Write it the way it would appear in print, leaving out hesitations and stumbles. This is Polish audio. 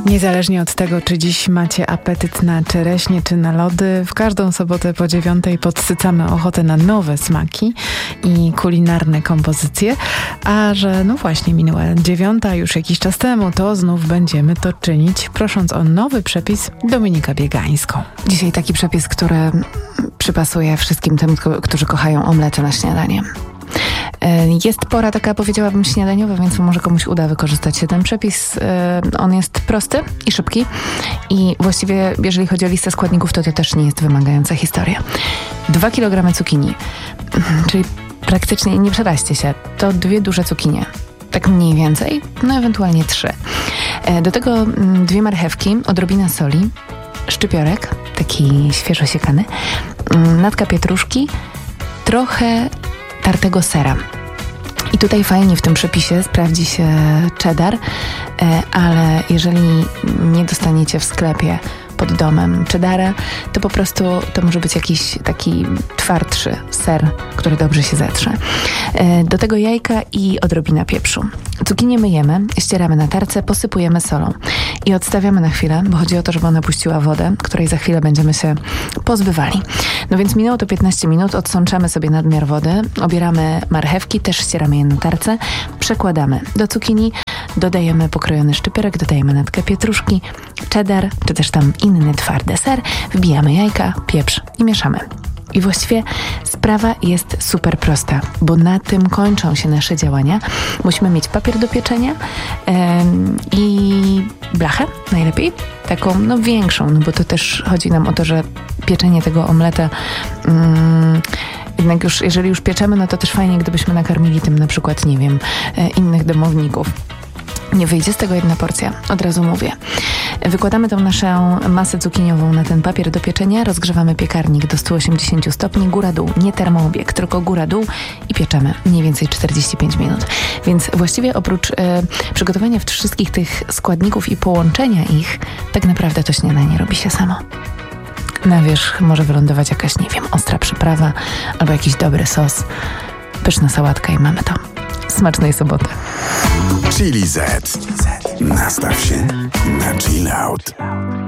Niezależnie od tego, czy dziś macie apetyt na czereśnie czy na lody, w każdą sobotę po 9:00 podsycamy ochotę na nowe smaki i kulinarne kompozycje. A że no właśnie minęła 9:00 już jakiś czas temu, to znów będziemy to czynić, prosząc o nowy przepis Dominikę Biegańską. Dzisiaj taki przepis, który przypasuje wszystkim tym, którzy kochają omlety na śniadanie. Jest pora taka, powiedziałabym, śniadaniowa, więc może komuś uda wykorzystać się ten przepis. On jest prosty i szybki i właściwie, jeżeli chodzi o listę składników, to też nie jest wymagająca historia. 2 kg cukinii, czyli praktycznie, nie przeraźcie się, to 2 duże cukinie. Tak mniej więcej, no ewentualnie 3. Do tego 2 marchewki, odrobina soli, szczypiorek, taki świeżo siekany, natka pietruszki, trochę tartego sera. I tutaj fajnie w tym przepisie sprawdzi się cheddar, ale jeżeli nie dostaniecie w sklepie pod domem cheddara, to po prostu to może być jakiś taki twardszy ser, który dobrze się zetrze. Do tego jajka i odrobina pieprzu. Cukinię myjemy, ścieramy na tarce, posypujemy solą i odstawiamy na chwilę, bo chodzi o to, żeby ona puściła wodę, której za chwilę będziemy się pozbywali. No więc minęło to 15 minut, odsączamy sobie nadmiar wody, obieramy marchewki, też ścieramy je na tarce, przekładamy do cukinii, dodajemy pokrojony szczypiorek, dodajemy natkę pietruszki, cheddar, czy też tam inny twardy ser, wbijamy jajka, pieprz i mieszamy. I właściwie sprawa jest super prosta, bo na tym kończą się nasze działania. Musimy mieć papier do pieczenia i blachę najlepiej, taką no większą, no bo to też chodzi nam o to, że pieczenie tego omleta jednak już, jeżeli już pieczemy, no to też fajnie, gdybyśmy nakarmili tym na przykład, nie wiem, innych domowników. Nie wyjdzie z tego jedna porcja, od razu mówię. Wykładamy tą naszą masę cukiniową na ten papier do pieczenia, rozgrzewamy piekarnik do 180 stopni, góra-dół, nie termoobieg, tylko góra-dół i pieczemy mniej więcej 45 minut. Więc właściwie oprócz przygotowania wszystkich tych składników i połączenia ich, tak naprawdę to śniadanie robi się samo. Na wierzch może wylądować jakaś, nie wiem, ostra przyprawa albo jakiś dobry sos, pyszna sałatka i mamy to. Smacznej soboty. Chili Z. Nastaw się na chill out.